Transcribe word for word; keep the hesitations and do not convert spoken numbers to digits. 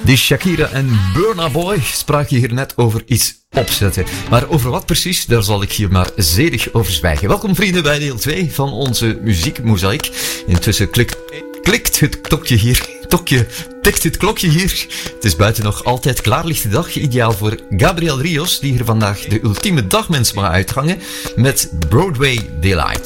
Die Shakira en Burna Boy spraken hier net over iets opzetten. Maar over wat precies, daar zal ik hier maar zedig over zwijgen. Welkom vrienden bij deel twee van onze muziekmozaïek. Intussen klik, klikt het klokje hier. Tokje, tikt het klokje hier. Het is buiten nog altijd klaarlichte dag. Ideaal voor Gabriel Rios, die hier vandaag de ultieme dagmens mag uitgangen met Broadway Delight.